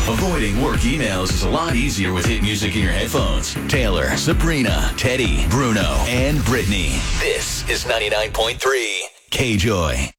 Avoiding work emails is a lot easier with hit music in your headphones. Taylor, Sabrina, Teddy, Bruno, and Brittany. This is 99.3 K-Joy.